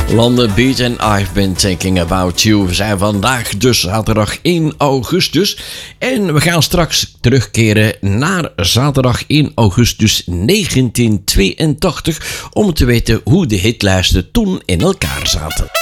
London Beat en I've Been Thinking About You. We zijn vandaag dus zaterdag 1 augustus. En we gaan straks terugkeren naar zaterdag 1 augustus 1982. Om te weten hoe de hitlijsten toen in elkaar zaten.